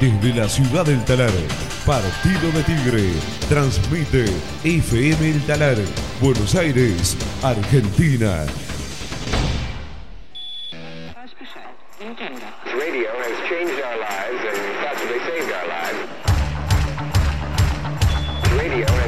Desde la ciudad del Talar, Partido de Tigre, transmite FM El Talar, Buenos Aires, Argentina. Radio has changed our lives and possibly saved our lives. Radio